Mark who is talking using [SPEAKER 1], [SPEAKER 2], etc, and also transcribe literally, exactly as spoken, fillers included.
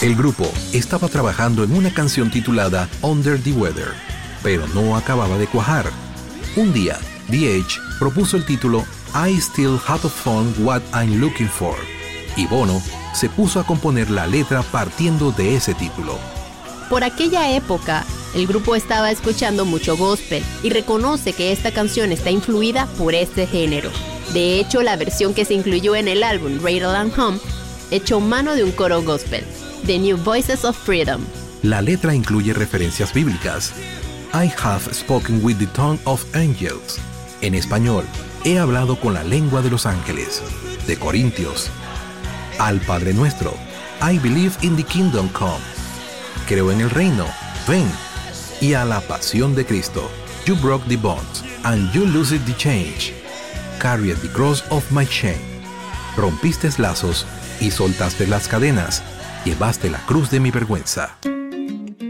[SPEAKER 1] El grupo estaba trabajando en una canción titulada Under the Weather, pero no acababa de cuajar. Un día, The Edge propuso el título I Still Haven't Found What I'm Looking For, y Bono se puso a componer la letra partiendo de ese título.
[SPEAKER 2] Por aquella época, el grupo estaba escuchando mucho gospel y reconoce que esta canción está influida por este género. De hecho, la versión que se incluyó en el álbum Rattle and Hum echó mano de un coro gospel, The New Voices of Freedom.
[SPEAKER 1] La letra incluye referencias bíblicas. I have spoken with the tongue of angels. En español, he hablado con la lengua de los ángeles. De Corintios. Al Padre Nuestro, I believe in the kingdom come. Creo en el reino, ven. Y a la pasión de Cristo, you broke the bonds, and you loosed the change. Carried the cross of my shame. Rompiste lazos y soltaste las cadenas, llevaste la cruz de mi vergüenza.